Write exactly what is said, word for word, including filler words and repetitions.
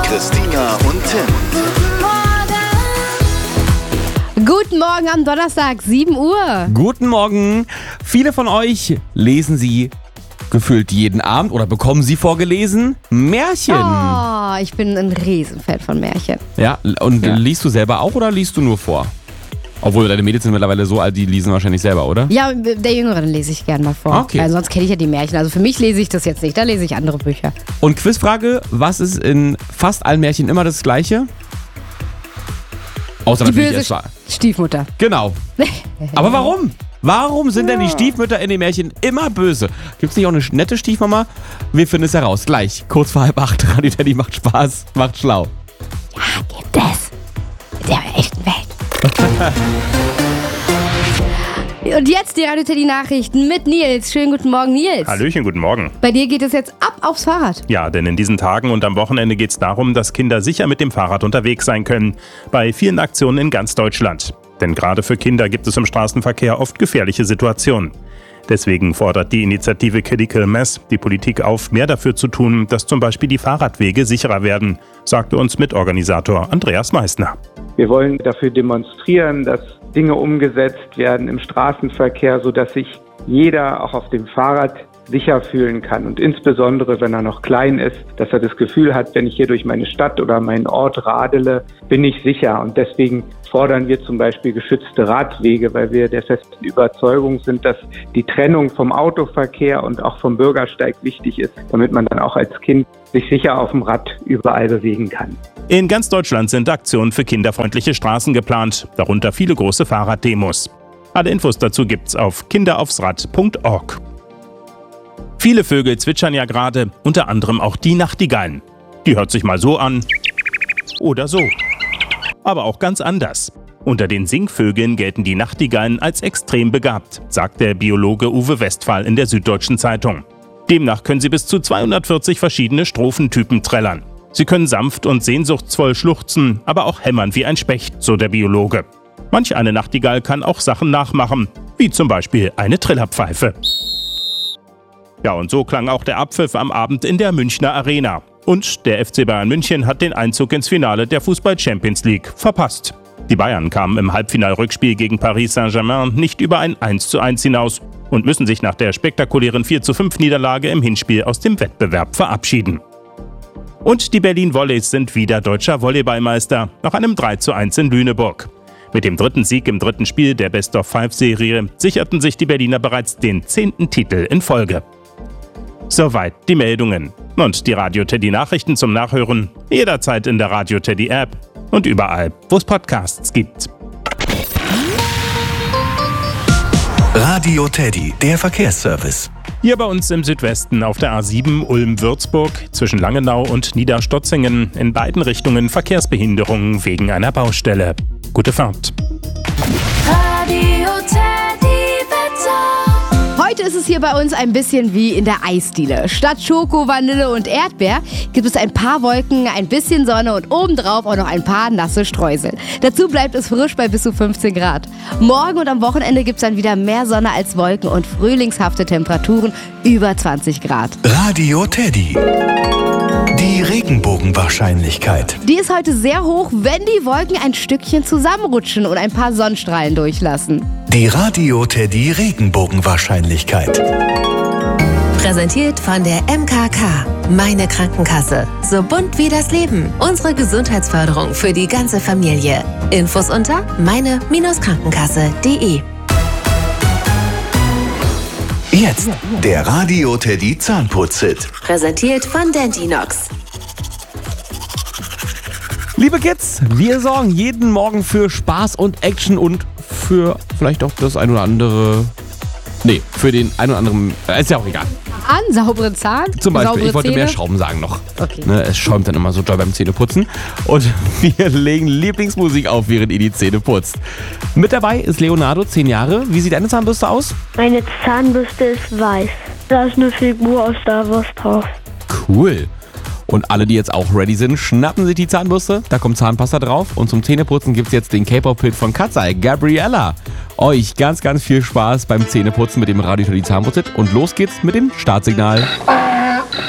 Christina und Tim. Guten Morgen am Donnerstag, sieben Uhr. Guten Morgen. Viele von euch lesen sie gefühlt jeden Abend oder bekommen sie vorgelesen Märchen. Oh, ich bin ein Riesenfan von Märchen. Ja, und Ja. liest du selber auch oder liest du nur vor? Obwohl, deine Mädels sind mittlerweile so alt, die lesen wahrscheinlich selber, oder? Ja, der Jüngeren lese ich gern mal vor. Okay. Weil sonst kenne ich ja die Märchen. Also für mich lese ich das jetzt nicht, da lese ich andere Bücher. Und Quizfrage, was ist in fast allen Märchen immer das Gleiche? Außer Die natürlich böse es war. Stiefmutter. Genau. Aber warum? Warum sind denn die Stiefmütter in den Märchen immer böse? Gibt's nicht auch eine nette Stiefmama? Wir finden es heraus. Gleich, kurz vor halb acht. Radio Teddy macht Spaß, macht schlau. Ja, gibt es. In der echten Welt. Und jetzt die Radio Teddy Nachrichten mit Nils. Schönen guten Morgen, Nils. Hallöchen, guten Morgen. Bei dir geht es jetzt ab aufs Fahrrad. Ja, denn in diesen Tagen und am Wochenende geht es darum, dass Kinder sicher mit dem Fahrrad unterwegs sein können. Bei vielen Aktionen in ganz Deutschland. Denn gerade für Kinder gibt es im Straßenverkehr oft gefährliche Situationen. Deswegen fordert die Initiative Critical Mass die Politik auf, mehr dafür zu tun, dass zum Beispiel die Fahrradwege sicherer werden, sagte uns Mitorganisator Andreas Meissner. Wir wollen dafür demonstrieren, dass Dinge umgesetzt werden im Straßenverkehr, sodass sich jeder auch auf dem Fahrrad sicher fühlen kann. Und insbesondere, wenn er noch klein ist, dass er das Gefühl hat, wenn ich hier durch meine Stadt oder meinen Ort radele, bin ich sicher. Und deswegen fordern wir zum Beispiel geschützte Radwege, weil wir der festen Überzeugung sind, dass die Trennung vom Autoverkehr und auch vom Bürgersteig wichtig ist, damit man dann auch als Kind sich sicher auf dem Rad überall bewegen kann. In ganz Deutschland sind Aktionen für kinderfreundliche Straßen geplant, darunter viele große Fahrraddemos. Alle Infos dazu gibt's auf kinderaufsrad punkt org. Viele Vögel zwitschern ja gerade, unter anderem auch die Nachtigallen. Die hört sich mal so an oder so. Aber auch ganz anders. Unter den Singvögeln gelten die Nachtigallen als extrem begabt, sagt der Biologe Uwe Westphal in der Süddeutschen Zeitung. Demnach können sie bis zu zweihundertvierzig verschiedene Strophentypen trällern. Sie können sanft und sehnsuchtsvoll schluchzen, aber auch hämmern wie ein Specht, so der Biologe. Manch eine Nachtigall kann auch Sachen nachmachen, wie zum Beispiel eine Trillerpfeife. Ja, und so klang auch der Abpfiff am Abend in der Münchner Arena. Und der F C Bayern München hat den Einzug ins Finale der Fußball-Champions League verpasst. Die Bayern kamen im Halbfinalrückspiel gegen Paris Saint-Germain nicht über ein eins zu eins hinaus und müssen sich nach der spektakulären vier zu fünf Niederlage im Hinspiel aus dem Wettbewerb verabschieden. Und die Berlin Volleys sind wieder deutscher Volleyballmeister nach einem drei zu eins in Lüneburg. Mit dem dritten Sieg im dritten Spiel der Best-of-Five-Serie sicherten sich die Berliner bereits den zehnten Titel in Folge. Soweit die Meldungen. Und die Radio Teddy Nachrichten zum Nachhören jederzeit in der Radio Teddy App und überall, wo es Podcasts gibt. Radio Teddy, der Verkehrsservice. Hier bei uns im Südwesten auf der A sieben Ulm-Würzburg zwischen Langenau und Niederstotzingen in beiden Richtungen Verkehrsbehinderungen wegen einer Baustelle. Gute Fahrt. Radio Teddy Wetter. Heute ist es hier bei uns ein bisschen wie in der Eisdiele. Statt Schoko, Vanille und Erdbeer gibt es ein paar Wolken, ein bisschen Sonne und obendrauf auch noch ein paar nasse Streusel. Dazu bleibt es frisch bei bis zu fünfzehn Grad. Morgen und am Wochenende gibt es dann wieder mehr Sonne als Wolken und frühlingshafte Temperaturen über zwanzig Grad. Radio Teddy. Die Regenbogenwahrscheinlichkeit. Die ist heute sehr hoch, wenn die Wolken ein Stückchen zusammenrutschen und ein paar Sonnenstrahlen durchlassen. Die Radio Teddy Regenbogenwahrscheinlichkeit. Präsentiert von der M K K. Meine Krankenkasse. So bunt wie das Leben. Unsere Gesundheitsförderung für die ganze Familie. Infos unter meine Krankenkasse punkt de. Jetzt der Radio Teddy Zahnputz-Hit. Präsentiert von Dentinox. Liebe Kids, wir sorgen jeden Morgen für Spaß und Action und für vielleicht auch das ein oder andere... Nee, für den ein oder anderen... Äh, ist ja auch egal. An saubere Zahn? Zum Beispiel, saubere ich wollte Zähne? mehr Schrauben sagen noch. Okay. Ne, es schäumt dann immer so doll beim Zähneputzen. Und wir legen Lieblingsmusik auf, während ihr die Zähne putzt. Mit dabei ist Leonardo, zehn Jahre. Wie sieht deine Zahnbürste aus? Meine Zahnbürste ist weiß. Da ist eine Figur aus Star Wars drauf. Cool. Und alle, die jetzt auch ready sind, schnappen sich die Zahnbürste. Da kommt Zahnpasta drauf. Und zum Zähneputzen gibt es jetzt den K-Pop-Hit von Katzei, Gabriella. Euch ganz, ganz viel Spaß beim Zähneputzen mit dem Radio Teddy Zahnputz-Hit. Und los geht's mit dem Startsignal.